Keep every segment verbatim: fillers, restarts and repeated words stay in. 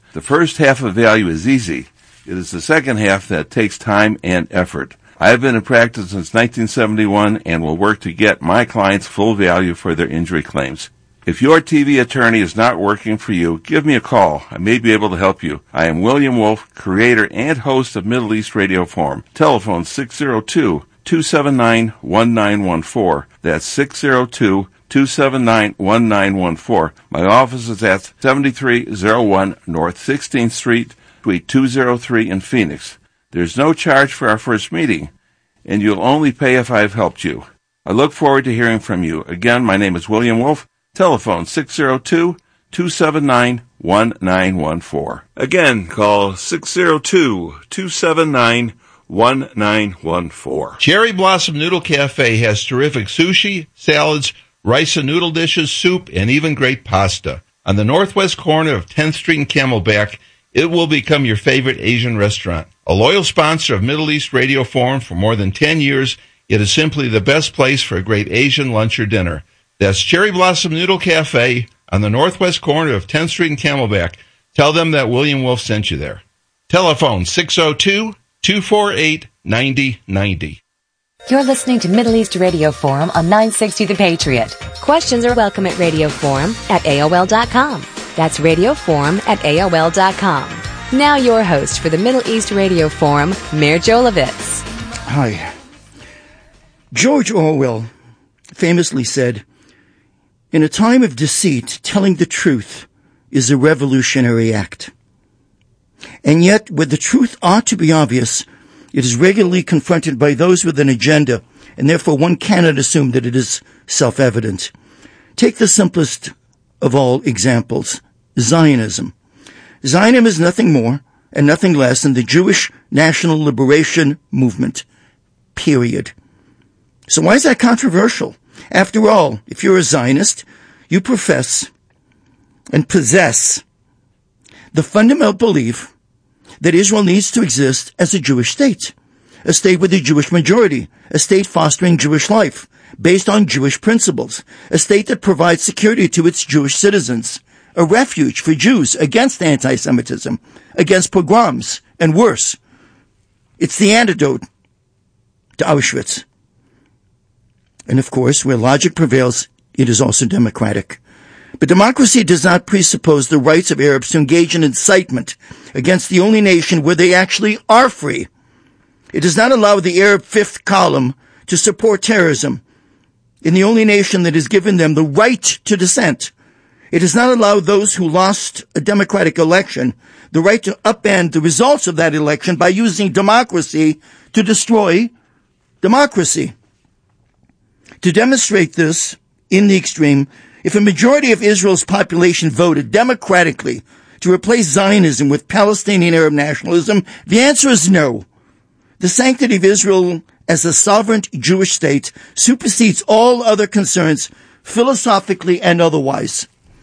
The first half of value is easy. It is the second half that takes time and effort. I have been in practice since nineteen seventy-one and will work to get my clients full value for their injury claims. If your T V attorney is not working for you, give me a call. I may be able to help you. I am William Wolf, creator and host of Middle East Radio Forum. Telephone six oh two, two seven nine, one nine one four. That's six oh two, two seven nine, one nine one four. My office is at seventy-three oh one North sixteenth Street, Suite two oh three in Phoenix. There's no charge for our first meeting, and you'll only pay if I've helped you. I look forward to hearing from you. Again, my name is William Wolf. Telephone six oh two, two seven nine, one nine one four. Again, call six oh two, two seven nine, one nine one four. Cherry Blossom Noodle Cafe has terrific sushi, salads, rice and noodle dishes, soup, and even great pasta. On the northwest corner of tenth Street and Camelback, it will become your favorite Asian restaurant. A loyal sponsor of Middle East Radio Forum for more than ten years, it is simply the best place for a great Asian lunch or dinner. That's Cherry Blossom Noodle Cafe on the northwest corner of tenth Street and Camelback. Tell them that William Wolf sent you there. Telephone six oh two, two four eight, nine oh nine oh. You're listening to Middle East Radio Forum on nine sixty The Patriot. Questions are welcome at radioforum at A O L dot com. That's radioforum at A O L dot com. Now your host for the Middle East Radio Forum, Meir Jolovitz. Hi. George Orwell famously said, "In a time of deceit, telling the truth is a revolutionary act. And yet, where the truth ought to be obvious, it is regularly confronted by those with an agenda, and therefore one cannot assume that it is self-evident. Take the simplest of all examples, Zionism. Zionism is nothing more and nothing less than the Jewish national liberation movement, period. So why is that controversial? After all, if you're a Zionist, you profess and possess the fundamental belief that Israel needs to exist as a Jewish state, a state with a Jewish majority, a state fostering Jewish life, based on Jewish principles, a state that provides security to its Jewish citizens, a refuge for Jews against anti-Semitism, against pogroms, and worse. It's the antidote to Auschwitz. And of course, where logic prevails, it is also democratic. But democracy does not presuppose the rights of Arabs to engage in incitement against the only nation where they actually are free. It does not allow the Arab fifth column to support terrorism in the only nation that has given them the right to dissent. It does not allow those who lost a democratic election the right to upend the results of that election by using democracy to destroy democracy. To demonstrate this in the extreme, if a majority of Israel's population voted democratically to replace Zionism with Palestinian Arab nationalism, the answer is no. The sanctity of Israel as a sovereign Jewish state supersedes all other concerns, philosophically and otherwise.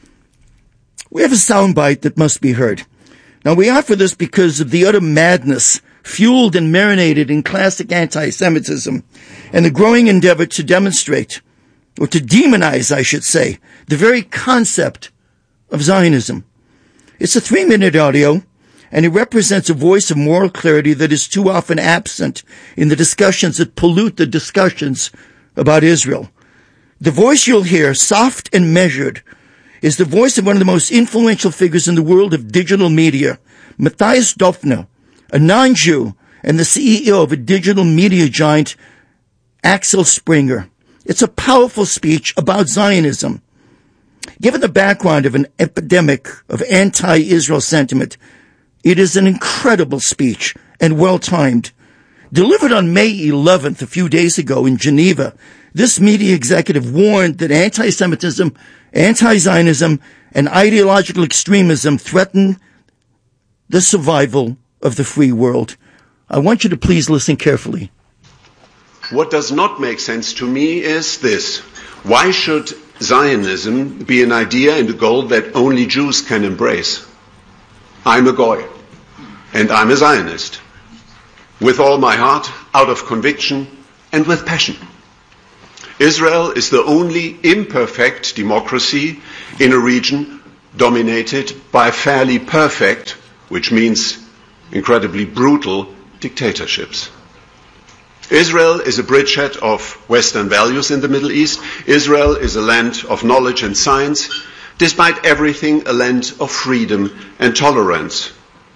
We have a soundbite that must be heard. Now, we offer this because of the utter madness fueled and marinated in classic anti-Semitism and the growing endeavor to demonstrate, or to demonize, I should say, the very concept of Zionism. It's a three-minute audio, and it represents a voice of moral clarity that is too often absent in the discussions that pollute the discussions about Israel. The voice you'll hear, soft and measured, is the voice of one of the most influential figures in the world of digital media, Matthias Döpfner, a non-Jew and the C E O of a digital media giant, Axel Springer. It's a powerful speech about Zionism. Given the background of an epidemic of anti-Israel sentiment, it is an incredible speech and well-timed. Delivered on May eleventh, a few days ago in Geneva, this media executive warned that anti-Semitism, anti-Zionism, and ideological extremism threaten the survival of the free world. I want you to please listen carefully. What does not make sense to me is this. Why should Zionism be an idea and a goal that only Jews can embrace? I'm a Goy, and I'm a Zionist. With all my heart, out of conviction, and with passion. Israel is the only imperfect democracy in a region dominated by fairly perfect, which means incredibly brutal, dictatorships. Israel is a bridgehead of Western values in the Middle East. Israel is a land of knowledge and science, despite everything a land of freedom and tolerance,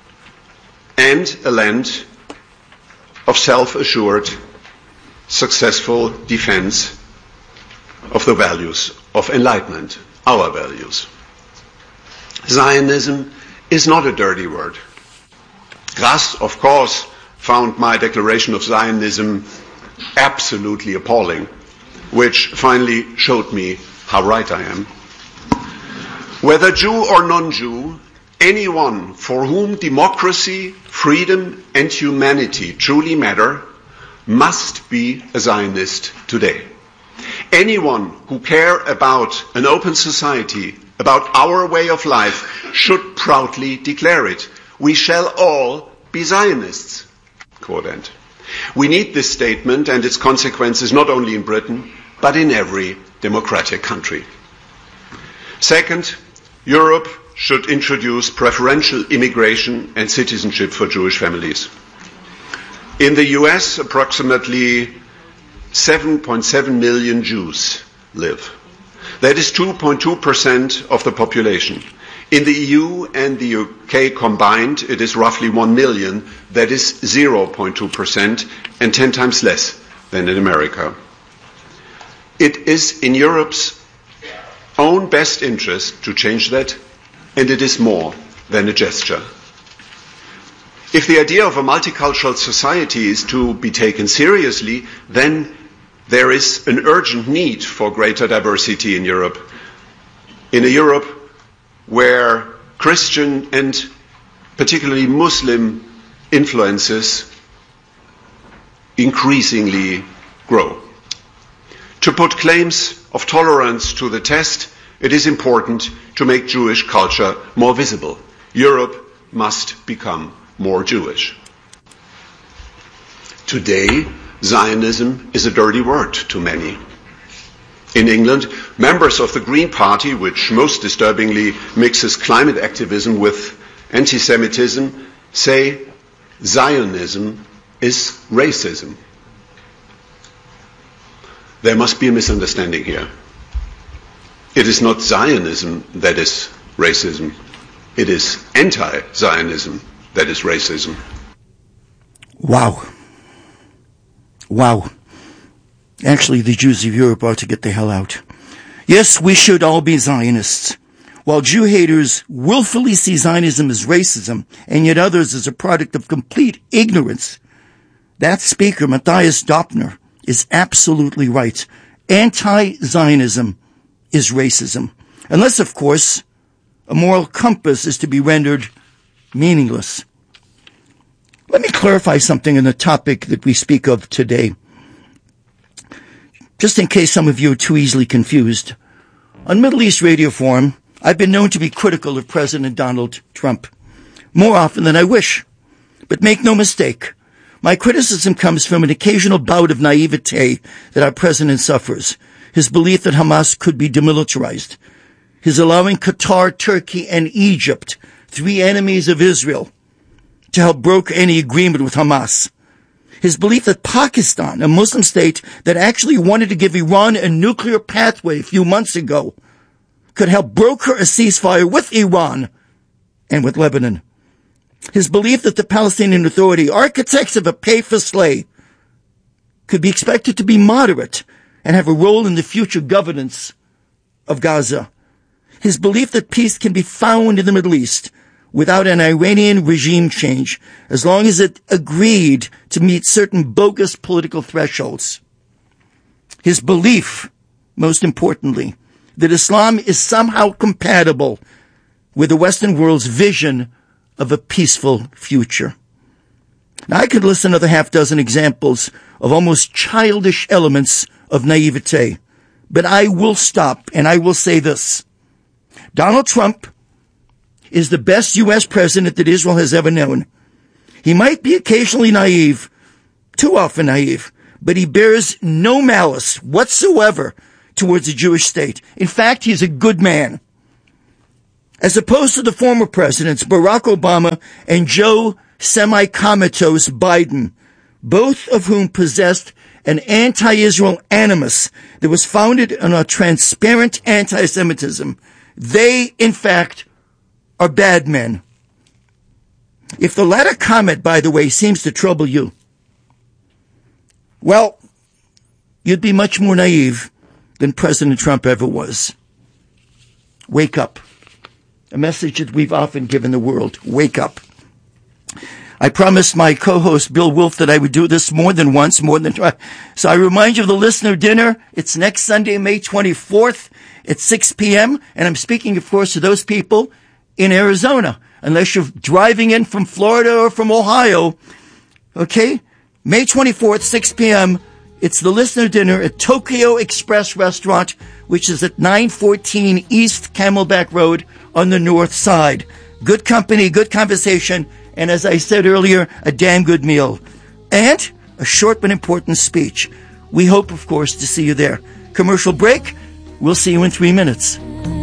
and a land of self-assured, successful defense of the values of enlightenment, our values. Zionism is not a dirty word. Grass, of course, found my declaration of Zionism absolutely appalling, which finally showed me how right I am. Whether Jew or non-Jew, anyone for whom democracy, freedom, and humanity truly matter must be a Zionist today. Anyone who cares about an open society, about our way of life, should proudly declare it. We shall all be Zionists. Quote end. We need this statement and its consequences not only in Britain, but in every democratic country. Second, Europe should introduce preferential immigration and citizenship for Jewish families. In the U S, approximately seven point seven million Jews live. That is two point two percent of the population. In the E U and the U K combined, it is roughly one million. That is zero point two percent and ten times less than in America. It is in Europe's own best interest to change that, and it is more than a gesture. If the idea of a multicultural society is to be taken seriously, then there is an urgent need for greater diversity in Europe. In a Europe where Christian and particularly Muslim influences increasingly grow. To put claims of tolerance to the test, it is important to make Jewish culture more visible. Europe must become more Jewish. Today, Zionism is a dirty word to many. In England, members of the Green Party, which most disturbingly mixes climate activism with anti-Semitism, say Zionism is racism. There must be a misunderstanding here. It is not Zionism that is racism. It is anti-Zionism that is racism. Wow. Wow. Actually, the Jews of Europe ought to get the hell out. Yes, we should all be Zionists. While Jew haters willfully see Zionism as racism, and yet others as a product of complete ignorance, that speaker, Matthias Döpfner, is absolutely right. Anti-Zionism is racism. Unless, of course, a moral compass is to be rendered meaningless. Let me clarify something on the topic that we speak of today, just in case some of you are too easily confused. On Middle East Radio Forum, I've been known to be critical of President Donald Trump, more often than I wish. But make no mistake, my criticism comes from an occasional bout of naivete that our president suffers, his belief that Hamas could be demilitarized, his allowing Qatar, Turkey, and Egypt, three enemies of Israel, to help broker any agreement with Hamas. His belief that Pakistan, a Muslim state that actually wanted to give Iran a nuclear pathway a few months ago, could help broker a ceasefire with Iran and with Lebanon. His belief that the Palestinian Authority, architects of a pay-for-slay, could be expected to be moderate and have a role in the future governance of Gaza. His belief that peace can be found in the Middle East without an Iranian regime change, as long as it agreed to meet certain bogus political thresholds. His belief, most importantly, that Islam is somehow compatible with the Western world's vision of a peaceful future. Now, I could list another half dozen examples of almost childish elements of naivete, but I will stop and I will say this. Donald Trump is the best U S president that Israel has ever known. He might be occasionally naive, too often naive, but he bears no malice whatsoever towards the Jewish state. In fact, he's a good man. as opposed to the former presidents, Barack Obama and Joe semi-comatose Biden, both of whom possessed an anti-Israel animus that was founded on a transparent anti-Semitism. They, in fact, are bad men. If the latter comment, by the way, seems to trouble you, well, you'd be much more naive than President Trump ever was. Wake up. A message that we've often given the world. Wake up. I promised my co-host Bill Wolf that I would do this more than once, more than twice. So I remind you of the listener dinner. It's next Sunday, May twenty-fourth at six p.m. And I'm speaking, of course, to those people in Arizona. Unless you're driving in from Florida or from Ohio. Okay? May twenty-fourth, six p.m. It's the listener dinner at Tokyo Express Restaurant, which is at nine fourteen East Camelback Road on the north side. Good company, good conversation, and as I said earlier, a damn good meal. And a short but important speech. We hope, of course, to see you there. Commercial break. We'll see you in three minutes.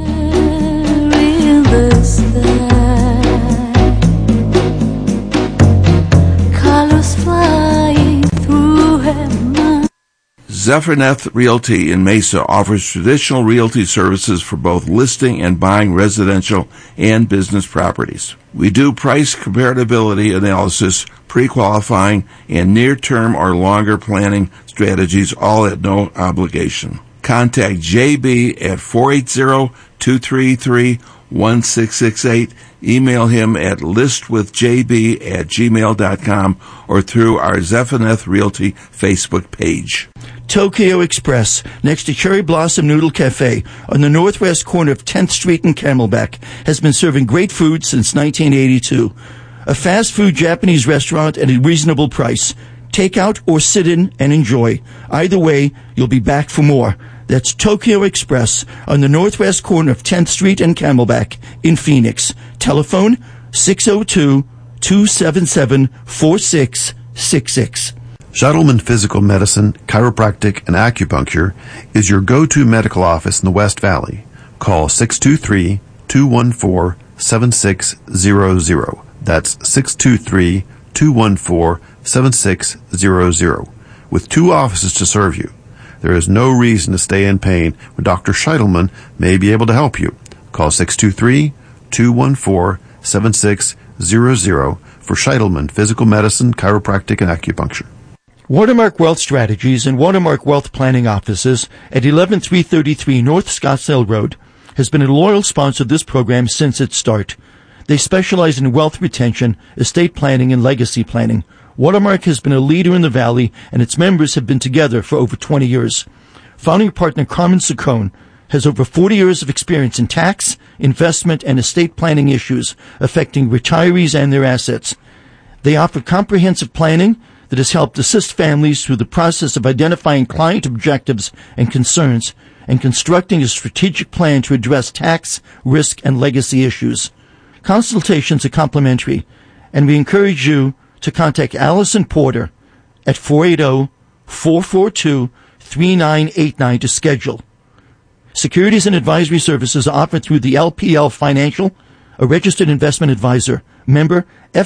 Zephyrneth Realty in Mesa offers traditional realty services for both listing and buying residential and business properties. We do price comparability analysis, pre-qualifying, and near-term or longer planning strategies, all at no obligation. Contact J B at four eight zero, two three three, one six six eight. Email him at listwithjb at gmail dot com or through our Zephyrneth Realty Facebook page. Tokyo Express, next to Cherry Blossom Noodle Cafe on the northwest corner of tenth Street and Camelback, has been serving great food since nineteen eighty-two. A fast food Japanese restaurant at a reasonable price. Take out or sit in and enjoy. Either way, you'll be back for more. That's Tokyo Express on the northwest corner of tenth Street and Camelback in Phoenix. Telephone six oh two, two seven seven, four six six six. Scheitelman Physical Medicine, Chiropractic, and Acupuncture is your go-to medical office in the West Valley. Call six two three, two one four, seven six zero zero. That's six two three, two one four, seven six zero zero. With two offices to serve you, there is no reason to stay in pain when Doctor Scheitelman may be able to help you. Call six two three, two one four, seven six zero zero for Scheitelman Physical Medicine, Chiropractic, and Acupuncture. Watermark Wealth Strategies and Watermark Wealth Planning Offices at eleven three thirty-three North Scottsdale Road has been a loyal sponsor of this program since its start. They specialize in wealth retention, estate planning, and legacy planning. Watermark has been a leader in the Valley, and its members have been together for over twenty years. Founding partner Carmen Saccone has over forty years of experience in tax, investment, and estate planning issues affecting retirees and their assets. They offer comprehensive planning that has helped assist families through the process of identifying client objectives and concerns and constructing a strategic plan to address tax, risk, and legacy issues. Consultations are complimentary, and we encourage you to contact Allison Porter at four eight zero, four four two, three nine eight nine to schedule. Securities and advisory services are offered through the L P L Financial, a registered investment advisor, member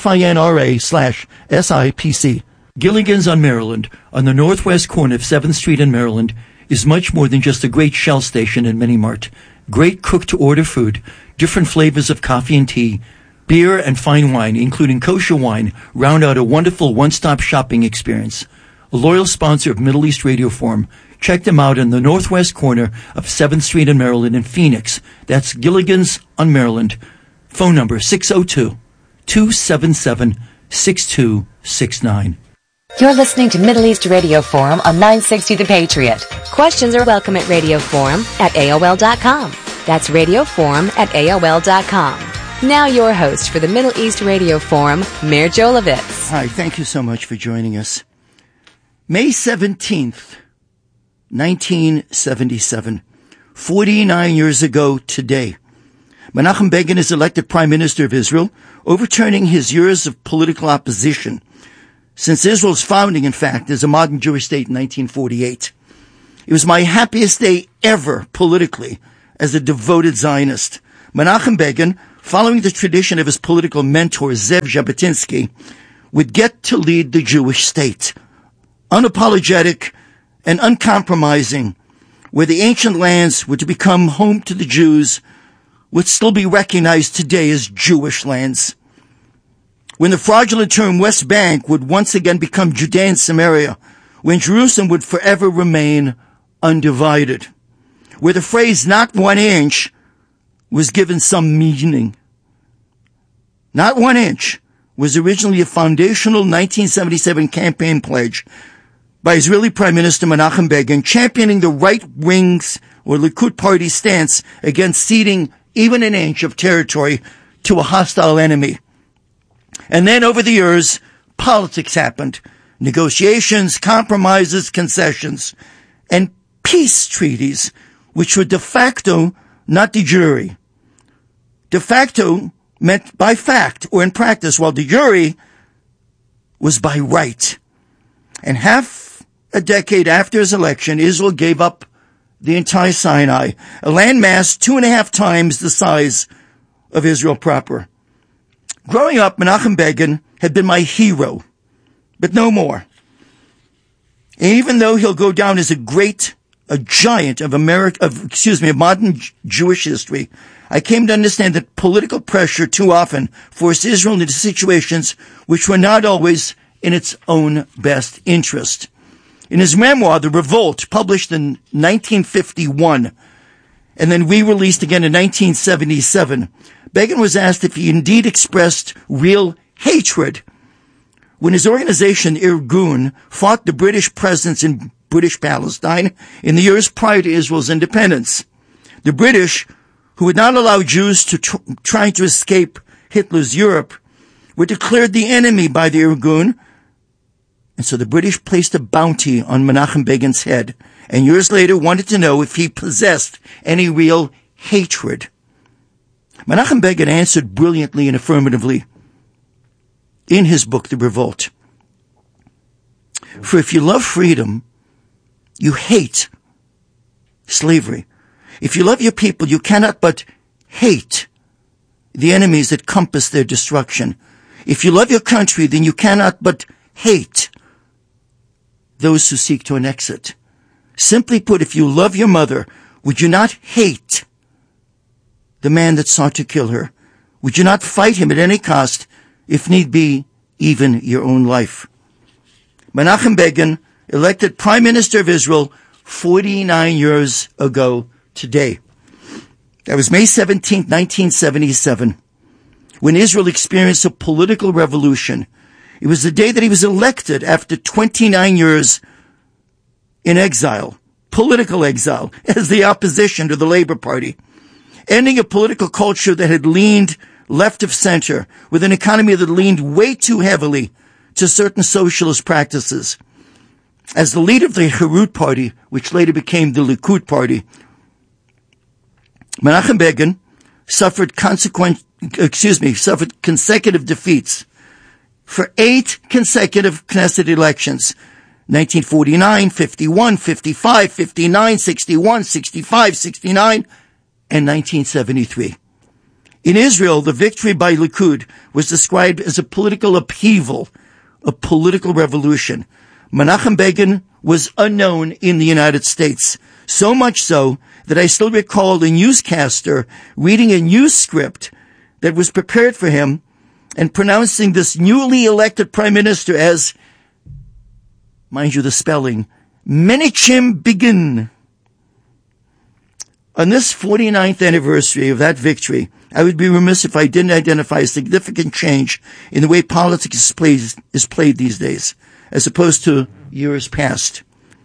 FINRA slash SIPC. Gilligan's on Maryland, on the northwest corner of seventh Street in Maryland, is much more than just a great Shell station and mini-mart. Great cook-to-order food, different flavors of coffee and tea, beer and fine wine, including kosher wine, round out a wonderful one-stop shopping experience. A loyal sponsor of Middle East Radio Forum. Check them out in the northwest corner of seventh Street in Maryland in Phoenix. That's Gilligan's on Maryland. Phone number six oh two, two seven seven, six two six nine. You're listening to Middle East Radio Forum on nine sixty The Patriot. Questions are welcome at Radio Forum at A O L dot com. That's Radio Forum at A O L dot com. Now your host for the Middle East Radio Forum, Meir Jolovitz. Hi, thank you so much for joining us. May seventeenth, nineteen seventy-seven, forty-nine years ago today, Menachem Begin is elected Prime Minister of Israel, overturning his years of political opposition since Israel's founding, in fact, as a modern Jewish state in nineteen forty-eight. It was my happiest day ever politically as a devoted Zionist. Menachem Begin, following the tradition of his political mentor Zev Jabotinsky, would get to lead the Jewish state, unapologetic and uncompromising, where the ancient lands were to become home to the Jews, would still be recognized today as Jewish lands. When the fraudulent term West Bank would once again become Judea and Samaria, when Jerusalem would forever remain undivided, where the phrase not one inch was given some meaning. Not one inch was originally a foundational nineteen seventy-seven campaign pledge by Israeli Prime Minister Menachem Begin, championing the right wing's or Likud party stance against ceding even an inch of territory to a hostile enemy. And then over the years, politics happened. Negotiations, compromises, concessions, and peace treaties, which were de facto, not de jure. De facto meant by fact or in practice, while de jure was by right. And half a decade after his election, Israel gave up the entire Sinai, a landmass two and a half times the size of Israel proper. Growing up, Menachem Begin had been my hero, but no more. And even though he'll go down as a great, a giant of America, of, excuse me, of modern J- Jewish history, I came to understand that political pressure too often forced Israel into situations which were not always in its own best interest. In his memoir, The Revolt, published in nineteen fifty-one, and then re-released again in nineteen seventy-seven, Begin was asked if he indeed expressed real hatred when his organization, Irgun, fought the British presence in British Palestine in the years prior to Israel's independence. The British, who would not allow Jews to tr- try to escape Hitler's Europe, were declared the enemy by the Irgun, and so the British placed a bounty on Menachem Begin's head, and years later wanted to know if he possessed any real hatred. Menachem Begin answered brilliantly and affirmatively in his book, The Revolt. For if you love freedom, you hate slavery. If you love your people, you cannot but hate the enemies that compass their destruction. If you love your country, then you cannot but hate those who seek to annex it. Simply put, if you love your mother, would you not hate the man that sought to kill her? Would you not fight him at any cost, if need be, even your own life? Menachem Begin, elected Prime Minister of Israel forty-nine years ago today. That was May seventeenth, nineteen seventy-seven, when Israel experienced a political revolution. It was the day that he was elected after twenty-nine years in exile, political exile, as the opposition to the Labor Party, ending a political culture that had leaned left of center, with an economy that leaned way too heavily to certain socialist practices. As the leader of the Herut Party, which later became the Likud Party, Menachem Begin suffered consequent, excuse me, suffered consecutive defeats for eight consecutive Knesset elections. nineteen forty-nine, fifty-one, fifty-five, fifty-nine, sixty-one, sixty-five, sixty-nine, and nineteen seventy-three. In Israel, the victory by Likud was described as a political upheaval, a political revolution. Menachem Begin was unknown in the United States, so much so that I still recall a newscaster reading a news script that was prepared for him and pronouncing this newly elected prime minister as, mind you the spelling, Menachem Begin. On this forty-ninth anniversary of that victory, I would be remiss if I didn't identify a significant change in the way politics is played, is played these days, as opposed to years past.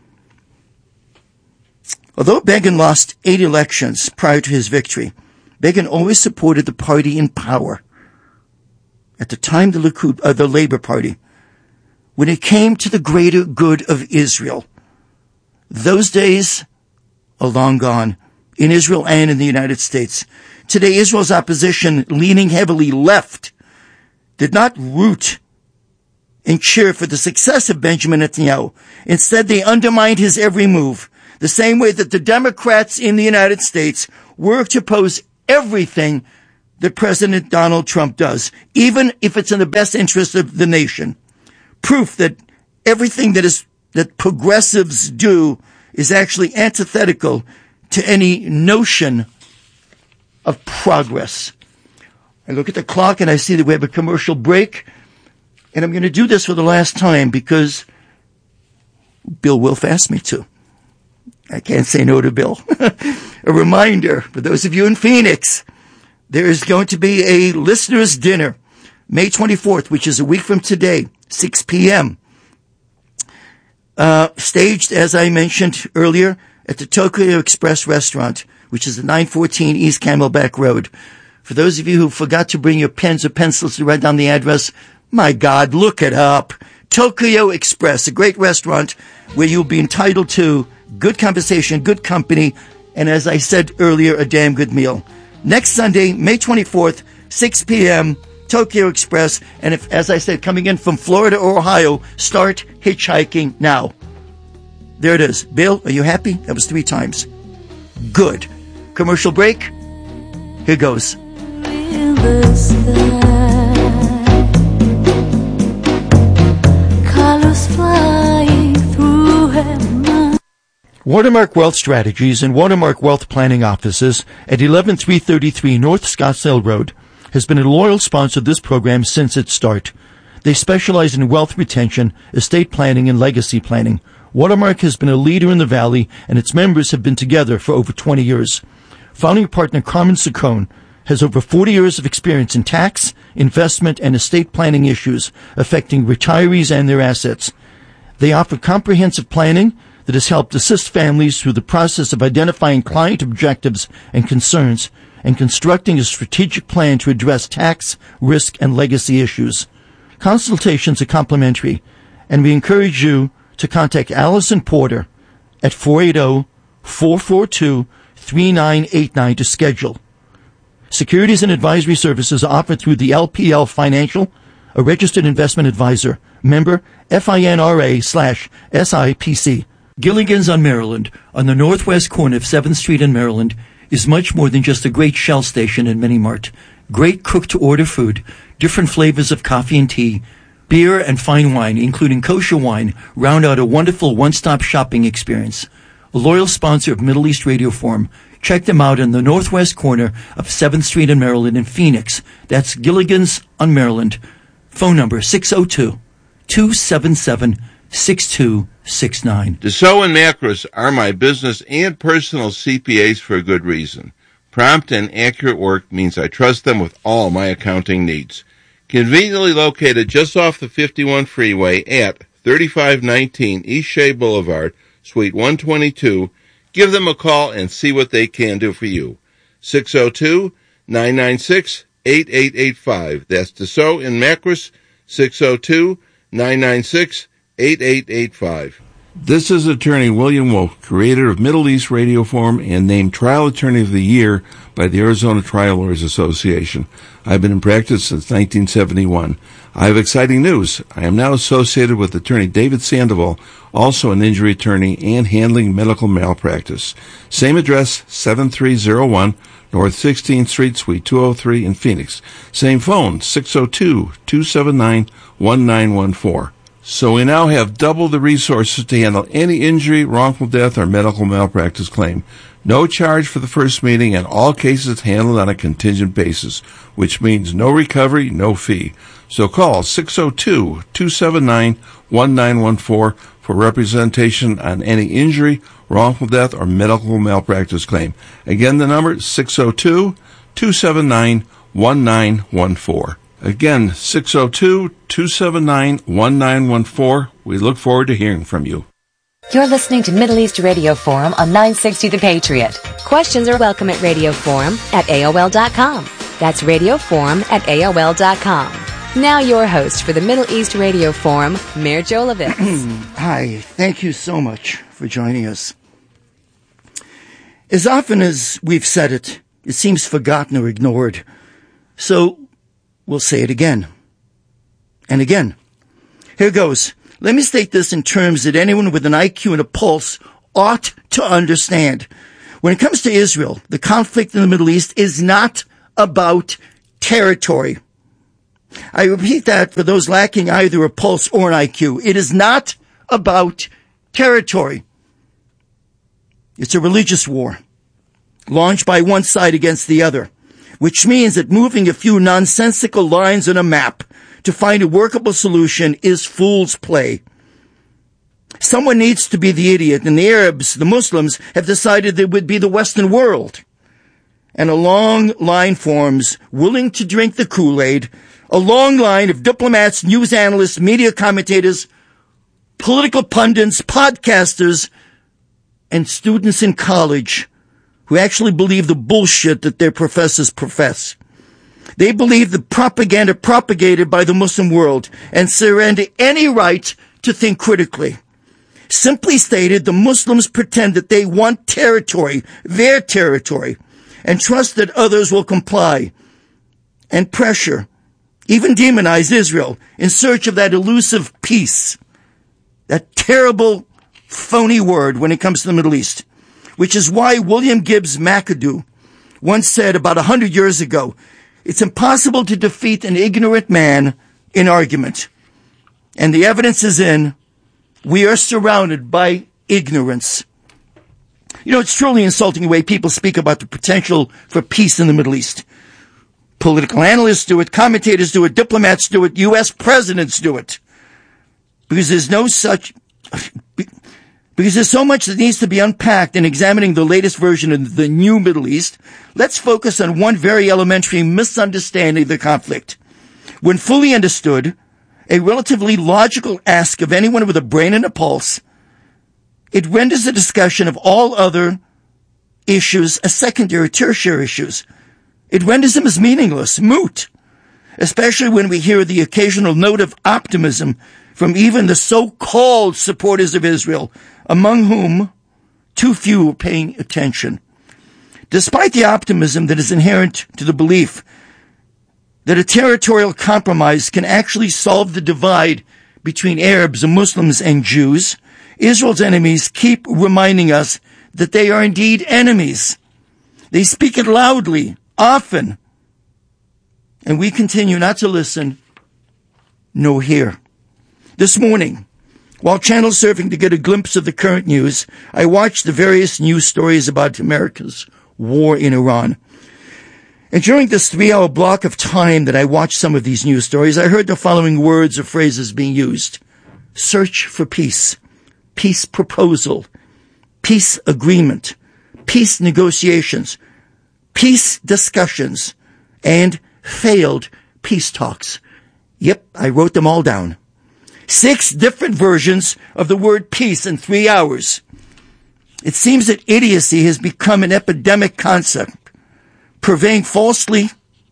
Although Begin lost eight elections prior to his victory, Begin always supported the party in power. At the time, the Likud, uh, the Labor Party, when it came to the greater good of Israel. Those days are long gone, in Israel and in the United States. Today, Israel's opposition, leaning heavily left, did not root and cheer for the success of Benjamin Netanyahu. Instead, they undermined his every move, the same way that the Democrats in the United States worked to oppose everything that President Donald Trump does, even if it's in the best interest of the nation. Proof that everything that is that progressives do is actually antithetical to any notion of progress. I look at the clock and I see that we have a commercial break, and I'm going to do this for the last time because Bill Wilf asked me to. I can't say no to Bill. A reminder for those of you in Phoenix, there is going to be a listeners' dinner, May twenty-fourth, which is a week from today, six p.m., uh, staged, as I mentioned earlier, at the Tokyo Express restaurant, which is at nine fourteen East Camelback Road. For those of you who forgot to bring your pens or pencils to write down the address, my God, look it up. Tokyo Express, a great restaurant where you'll be entitled to good conversation, good company, and as I said earlier, a damn good meal. Next Sunday, May twenty-fourth, six p.m., Tokyo Express. And if, as I said, coming in from Florida or Ohio, start hitchhiking now. There it is. Bill, are you happy? That was three times. Good. Commercial break. Here goes. In the sky, colors flying through heaven. Watermark Wealth Strategies and Watermark Wealth Planning Offices at eleven three thirty-three North Scottsdale Road has been a loyal sponsor of this program since its start. They specialize in wealth retention, estate planning, and legacy planning. Watermark has been a leader in the Valley, and its members have been together for over twenty years. Founding partner Carmen Saccone has over forty years of experience in tax, investment, and estate planning issues affecting retirees and their assets. They offer comprehensive planning that has helped assist families through the process of identifying client objectives and concerns and constructing a strategic plan to address tax, risk, and legacy issues. Consultations are complimentary, and we encourage you to contact Allison Porter at four eight zero, four four two, three nine eight nine to schedule. Securities and advisory services are offered through the L P L Financial, a registered investment advisor, member FINRA slash SIPC. Gilligan's on Maryland, on the northwest corner of seventh Street in Maryland, is much more than just a great Shell station and mini-mart. Great cooked-to-order food, different flavors of coffee and tea, beer and fine wine, including kosher wine, round out a wonderful one-stop shopping experience. A loyal sponsor of Middle East Radio Forum. Check them out in the northwest corner of seventh Street in Maryland in Phoenix. That's Gilligan's on Maryland. Phone number six oh two, two seven seven, six two six nine. Dassault and Macros are my business and personal C P As for a good reason. Prompt and accurate work means I trust them with all my accounting needs. Conveniently located just off the fifty-one freeway at thirty-five nineteen East Shea Boulevard, Suite one twenty-two, give them a call and see what they can do for you. six oh two, nine nine six, eight eight eight five. That's Dassault and Macros, six oh two, nine nine six, eight eight eight five. This is attorney William Wolf, creator of Middle East Radio Forum and named Trial Attorney of the Year by the Arizona Trial Lawyers Association. I've been in practice since nineteen seventy-one. I have exciting news. I am now associated with attorney David Sandoval, also an injury attorney and handling medical malpractice. Same address, seven three oh one North sixteenth Street, Suite two oh three in Phoenix. Same phone, six oh two, two seven nine, one nine one four. So we now have double the resources to handle any injury, wrongful death, or medical malpractice claim. No charge for the first meeting, and all cases handled on a contingent basis, which means no recovery, no fee. So call six oh two, two seven nine, one nine one four for representation on any injury, wrongful death, or medical malpractice claim. Again, the number is six oh two, two seven nine, one nine one four. Again, six oh two, two seven nine, one nine one four. We look forward to hearing from you. You're listening to Middle East Radio Forum on nine sixty The Patriot. Questions are welcome at Radio Forum at A O L dot com. That's Radio Forum at A O L dot com. Now your host for the Middle East Radio Forum, Mayor Jolovitz. Hi, thank you so much for joining us. As often as we've said it, it seems forgotten or ignored. So we'll say it again and again. Here goes. Let me state this in terms that anyone with an I Q and a pulse ought to understand. When it comes to Israel, the conflict in the Middle East is not about territory. I repeat that for those lacking either a pulse or an I Q. It is not about territory. It's a religious war launched by one side against the other, which means that moving a few nonsensical lines on a map to find a workable solution is fool's play. Someone needs to be the idiot, and the Arabs, the Muslims, have decided it would be the Western world. And a long line forms, willing to drink the Kool-Aid, a long line of diplomats, news analysts, media commentators, political pundits, podcasters, and students in college who actually believe the bullshit that their professors profess. They believe the propaganda propagated by the Muslim world and surrender any right to think critically. Simply stated, the Muslims pretend that they want territory, their territory, and trust that others will comply and pressure, even demonize Israel in search of that elusive peace, that terrible, phony word when it comes to the Middle East, which is why William Gibbs McAdoo once said about a hundred years ago, it's impossible to defeat an ignorant man in argument. And the evidence is in, we are surrounded by ignorance. You know, it's truly insulting the way people speak about the potential for peace in the Middle East. Political analysts do it, commentators do it, diplomats do it, U S presidents do it. Because there's no such, because there's so much that needs to be unpacked in examining the latest version of the new Middle East. Let's focus on one very elementary misunderstanding of the conflict. When fully understood, a relatively logical ask of anyone with a brain and a pulse, it renders the discussion of all other issues as secondary, tertiary issues. It renders them as meaningless, moot, especially when we hear the occasional note of optimism from even the so-called supporters of Israel, among whom too few are paying attention. Despite the optimism that is inherent to the belief that a territorial compromise can actually solve the divide between Arabs and Muslims and Jews, Israel's enemies keep reminding us that they are indeed enemies. They speak it loudly, often, and we continue not to listen nor hear. This morning, while channel surfing to get a glimpse of the current news, I watched the various news stories about America's war in Iran. And during this three-hour block of time that I watched some of these news stories, I heard the following words or phrases being used. Search for peace, peace proposal, peace agreement, peace negotiations, peace discussions, and failed peace talks. Yep, I wrote them all down. Six different versions of the word peace in three hours. It seems that idiocy has become an epidemic concept, purveying falsely,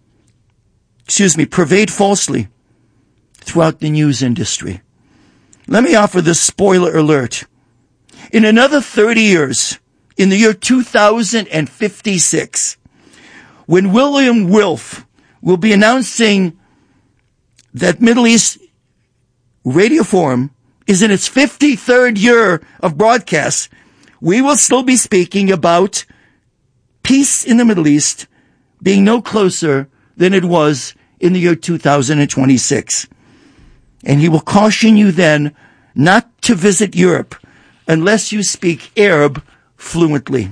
excuse me, pervade falsely throughout the news industry. Let me offer this spoiler alert. In another thirty years, in the year two thousand fifty-six, when William Wilf will be announcing that Middle East Radio Forum is in its fifty-third year of broadcasts, we will still be speaking about peace in the Middle East being no closer than it was in the year two thousand twenty-six. And he will caution you then not to visit Europe unless you speak Arab fluently.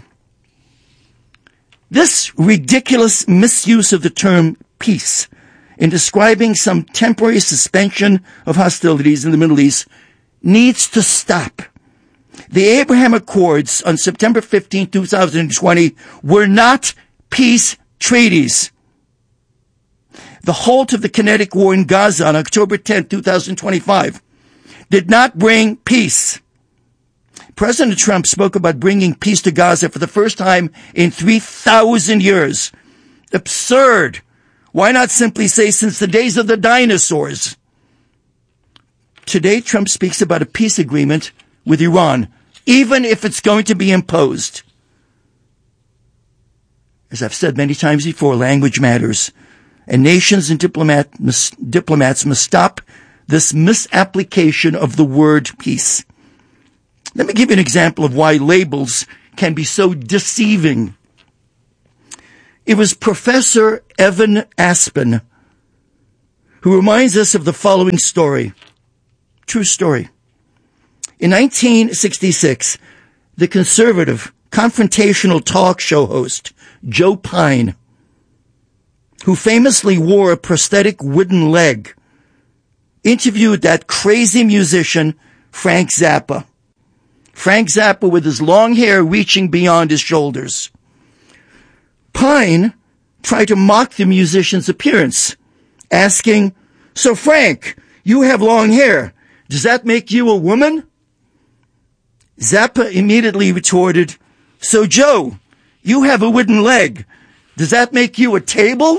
This ridiculous misuse of the term peace in describing some temporary suspension of hostilities in the Middle East needs to stop. The Abraham Accords on September fifteenth, twenty twenty were not peace treaties. The halt of the kinetic war in Gaza on October tenth, twenty twenty-five did not bring peace. President Trump spoke about bringing peace to Gaza for the first time in three thousand years. Absurd. Why not simply say since the days of the dinosaurs? Today, Trump speaks about a peace agreement with Iran, even if it's going to be imposed. As I've said many times before, language matters. And nations and diplomat, mis, diplomats must stop this misapplication of the word peace. Let me give you an example of why labels can be so deceiving. It was Professor Evan Aspen who reminds us of the following story. True story. In nineteen sixty-six, the conservative, confrontational talk show host, Joe Pyne, who famously wore a prosthetic wooden leg, interviewed that crazy musician, Frank Zappa. Frank Zappa with his long hair reaching beyond his shoulders. Pyne tried to mock the musician's appearance, asking, "So Frank, you have long hair. Does that make you a woman?" Zappa immediately retorted, "So Joe, you have a wooden leg. Does that make you a table?"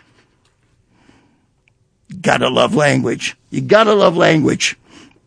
Gotta love language. You gotta love language.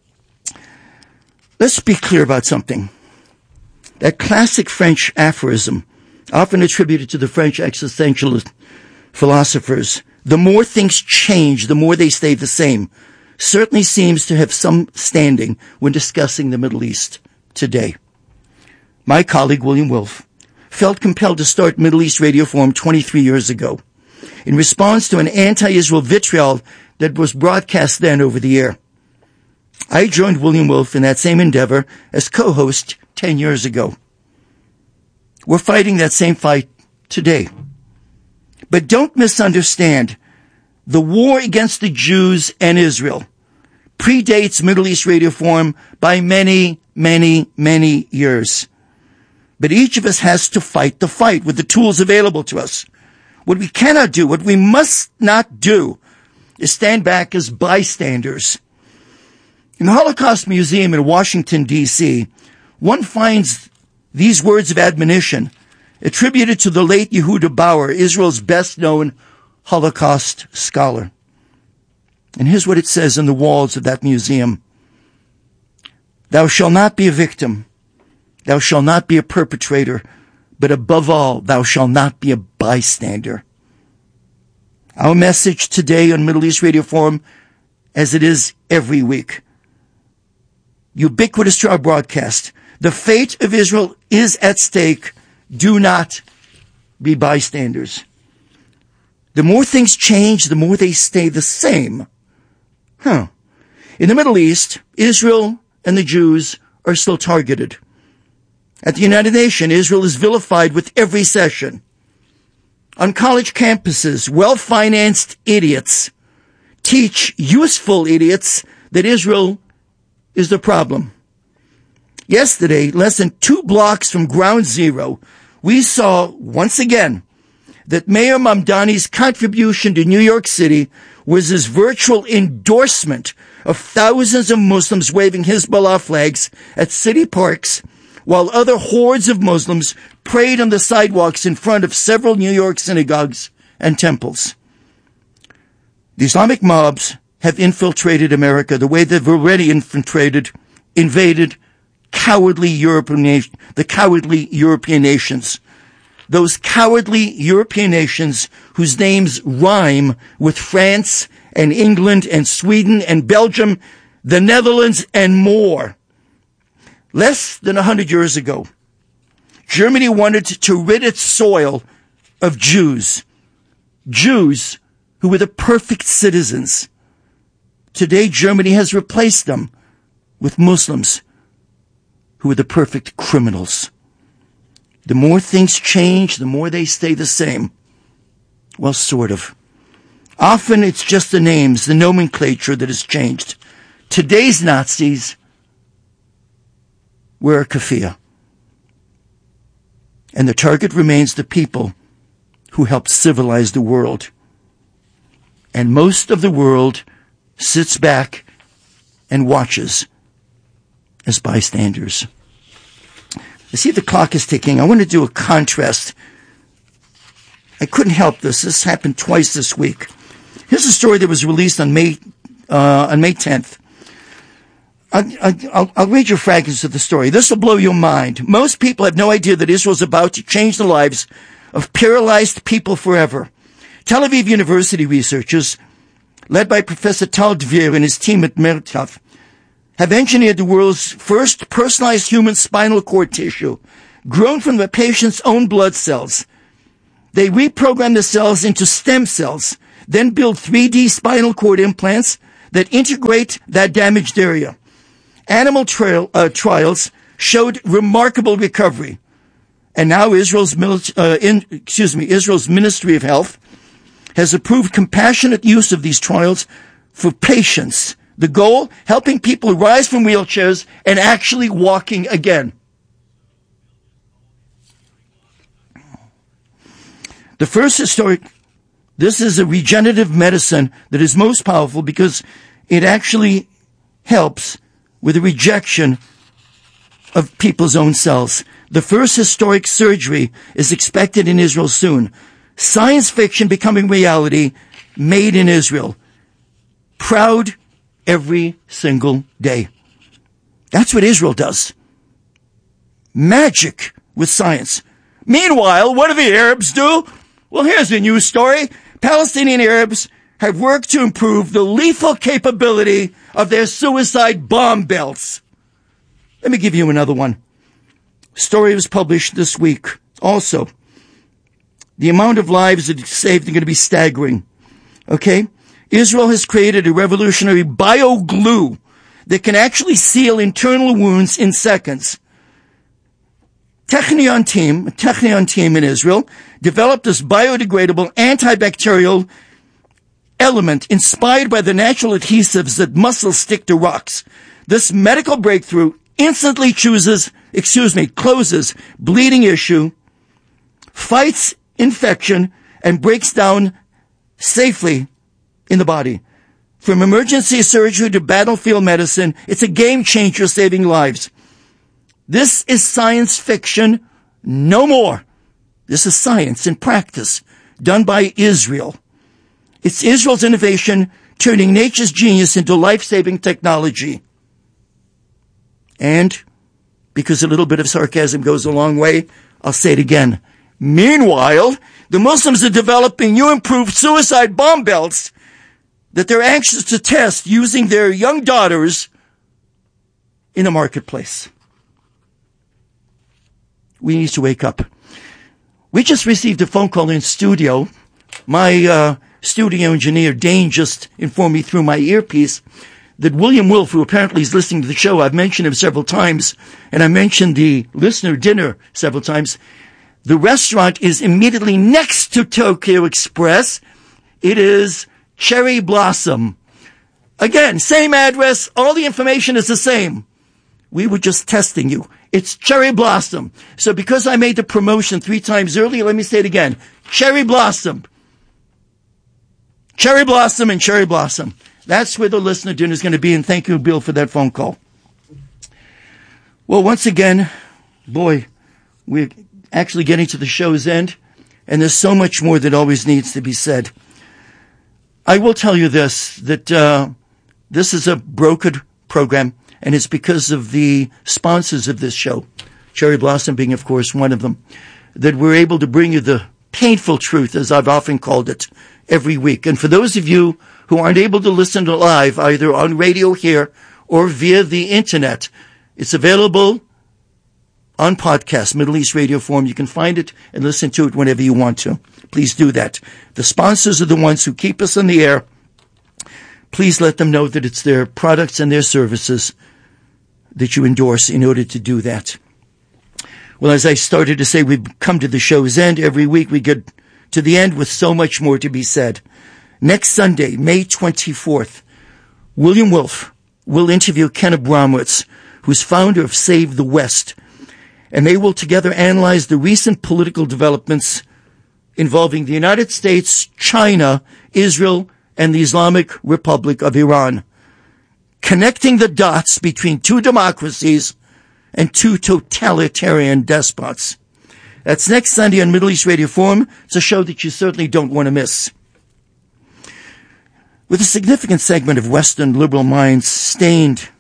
Let's be clear about something. That classic French aphorism, often attributed to the French existentialist philosophers, the more things change, the more they stay the same, certainly seems to have some standing when discussing the Middle East today. My colleague, William Wolf, felt compelled to start Middle East Radio Forum twenty-three years ago in response to an anti-Israel vitriol that was broadcast then over the air. I joined William Wolf in that same endeavor as co-host ten years ago. We're fighting that same fight today. But don't misunderstand. The war against the Jews and Israel predates Middle East Radio Forum by many, many, many years. But each of us has to fight the fight with the tools available to us. What we cannot do, what we must not do, is stand back as bystanders. In the Holocaust Museum in Washington, D C, one finds these words of admonition attributed to the late Yehuda Bauer, Israel's best-known Holocaust scholar. And here's what it says in the walls of that museum. "Thou shalt not be a victim. Thou shalt not be a perpetrator. But above all, thou shalt not be a bystander." Our message today on Middle East Radio Forum, as it is every week, ubiquitous to our broadcast, the fate of Israel is at stake. Do not be bystanders. The more things change, the more they stay the same. Huh. In the Middle East, Israel and the Jews are still targeted. At the United Nations, Israel is vilified with every session. On college campuses, well-financed idiots teach useful idiots that Israel is the problem. Yesterday, less than two blocks from Ground Zero, we saw, once again, that Mayor Mamdani's contribution to New York City was his virtual endorsement of thousands of Muslims waving Hezbollah flags at city parks, while other hordes of Muslims prayed on the sidewalks in front of several New York synagogues and temples. The Islamic mobs have infiltrated America the way they've already infiltrated, invaded cowardly European nation, the cowardly European nations. Those cowardly European nations whose names rhyme with France and England and Sweden and Belgium, the Netherlands, and more. Less than a hundred years ago, Germany wanted to rid its soil of Jews. Jews who were the perfect citizens. Today, Germany has replaced them with Muslims who are the perfect criminals. The more things change, the more they stay the same. Well, sort of. Often it's just the names, the nomenclature that has changed. Today's Nazis wear a keffiyeh. And the target remains the people who helped civilize the world. And most of the world sits back and watches as bystanders. I see the clock is ticking. I want to do a contrast. I couldn't help this. This happened twice this week. Here's a story that was released on May uh, on May tenth. I, I, I'll, I'll read your fragments of the story. This will blow your mind. Most people have no idea that Israel is about to change the lives of paralyzed people forever. Tel Aviv University researchers, led by Professor Tal Dvir and his team at Merkava, have engineered the world's first personalized human spinal cord tissue grown from the patient's own blood cells. They reprogram the cells into stem cells, then build three D spinal cord implants that integrate that damaged area. Animal trail, uh, trials showed remarkable recovery. And now Israel's, mili- uh, in, excuse me, Israel's Ministry of Health has approved compassionate use of these trials for patients. The goal, helping people rise from wheelchairs and actually walking again. The first historic, this is a regenerative medicine that is most powerful because it actually helps with the rejection of people's own cells. The first historic surgery is expected in Israel soon. Science fiction becoming reality, made in Israel. Proud every single day. That's what Israel does. Magic with science. Meanwhile, what do the Arabs do? Well, here's a news story. Palestinian Arabs have worked to improve the lethal capability of their suicide bomb belts. Let me give you another one. Story was published this week. Also, the amount of lives that it's saved are going to be staggering. Okay? Israel has created a revolutionary bio-glue that can actually seal internal wounds in seconds. Technion team, a Technion team in Israel, developed this biodegradable antibacterial element inspired by the natural adhesives that mussels stick to rocks. This medical breakthrough instantly chooses, excuse me, closes bleeding issue, fights infection, and breaks down safely in the body. From emergency surgery to battlefield medicine, it's a game changer saving lives. This is science fiction, no more. This is science in practice, done by Israel. It's Israel's innovation turning nature's genius into life-saving technology. And, because a little bit of sarcasm goes a long way, I'll say it again. Meanwhile, the Muslims are developing new improved suicide bomb belts that they're anxious to test using their young daughters in a marketplace. We need to wake up. We just received a phone call in studio. My uh, studio engineer, Dane, just informed me through my earpiece that William Wolf, who apparently is listening to the show, I've mentioned him several times, and I mentioned the listener dinner several times. The restaurant is immediately next to Tokyo Express. It is Cherry Blossom. Again, same address. All the information is the same. We were just testing you. It's Cherry Blossom. So because I made the promotion three times earlier, let me say it again. Cherry Blossom. Cherry Blossom and Cherry Blossom. That's where the listener dinner is going to be, and thank you, Bill, for that phone call. Well, once again, boy, we're actually getting to the show's end, and there's so much more that always needs to be said. I will tell you this, that uh, this is a brokered program, and it's because of the sponsors of this show, Cherry Blossom being, of course, one of them, that we're able to bring you the painful truth, as I've often called it, every week. And for those of you who aren't able to listen to live, either on radio here or via the internet, it's available on podcast, Middle East Radio Forum. You can find it and listen to it whenever you want to. Please do that. The sponsors are the ones who keep us on the air. Please let them know that it's their products and their services that you endorse in order to do that. Well, as I started to say, we've come to the show's end. Every week we get to the end with so much more to be said. Next Sunday, May twenty-fourth, William Wolf will interview Ken Abramowitz, who's founder of Save the West, and they will together analyze the recent political developments involving the United States, China, Israel, and the Islamic Republic of Iran, connecting the dots between two democracies and two totalitarian despots. That's next Sunday on Middle East Radio Forum. It's a show that you certainly don't want to miss. With a significant segment of Western liberal minds stained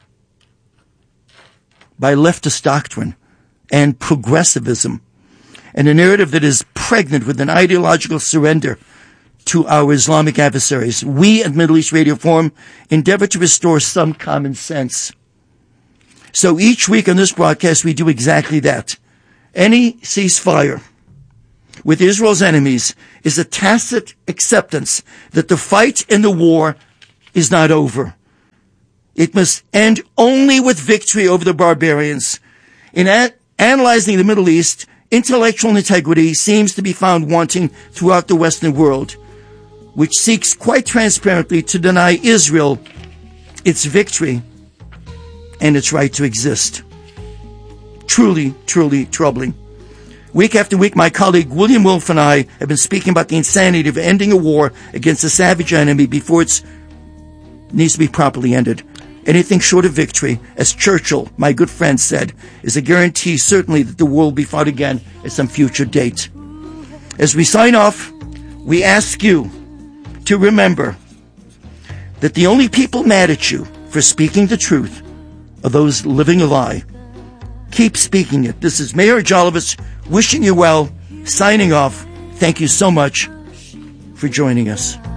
by leftist doctrine and progressivism, and a narrative that is pregnant with an ideological surrender to our Islamic adversaries, we at Middle East Radio Forum endeavor to restore some common sense. So each week on this broadcast, we do exactly that. Any ceasefire with Israel's enemies is a tacit acceptance that the fight and the war is not over. It must end only with victory over the barbarians. In a- analyzing the Middle East, intellectual integrity seems to be found wanting throughout the Western world, which seeks quite transparently to deny Israel its victory and its right to exist. Truly, truly troubling. Week after week, my colleague William Wolf and I have been speaking about the insanity of ending a war against a savage enemy before it needs to be properly ended. Anything short of victory, as Churchill, my good friend, said, is a guarantee certainly that the war will be fought again at some future date. As we sign off, we ask you to remember that the only people mad at you for speaking the truth are those living a lie. Keep speaking it. This is Mayor Jolovis wishing you well, signing off. Thank you so much for joining us.